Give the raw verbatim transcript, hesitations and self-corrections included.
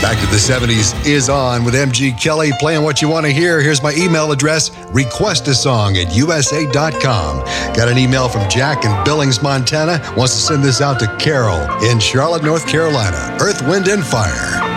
Back to the seventies is on with M G Kelly, playing what you want to hear. Here's my email address, request a song at U S A dot com. Got an email from Jack in Billings, Montana. Wants to send this out to Carol in Charlotte, North Carolina. Earth, Wind, and Fire.